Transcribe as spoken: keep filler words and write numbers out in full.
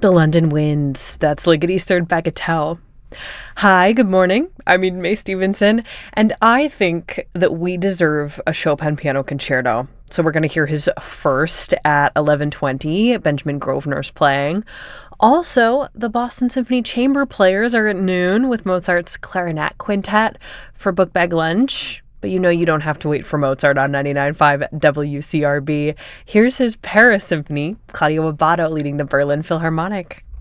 The London Winds. That's Ligeti's Third Bagatelle. Hi, good morning. I'm Eden Mae Stevenson, and I think that we deserve a Chopin piano concerto. So we're going to hear his first at eleven twenty. Benjamin Grosvenor's playing. Also, the Boston Symphony Chamber Players are at noon with Mozart's Clarinet Quintet for Book Bag Lunch. But you know you don't have to wait for Mozart on ninety-nine point five W C R B. Here's his Paris Symphony, Claudio Abbado leading the Berlin Philharmonic.